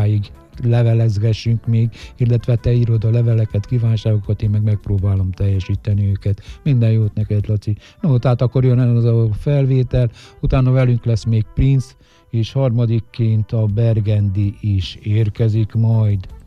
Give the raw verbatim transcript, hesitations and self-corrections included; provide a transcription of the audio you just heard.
óráig levelezgessünk még, illetve te írod a leveleket, kívánságokat, én meg megpróbálom teljesíteni őket. Minden jót neked, Laci. No, tehát akkor jön az a felvétel, utána velünk lesz még Prince, és harmadikként a Burgundy is érkezik majd.